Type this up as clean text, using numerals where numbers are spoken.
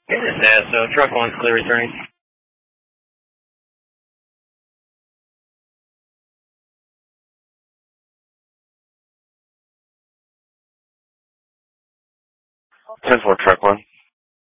It is so truck one's clear returning. Ten four truck one.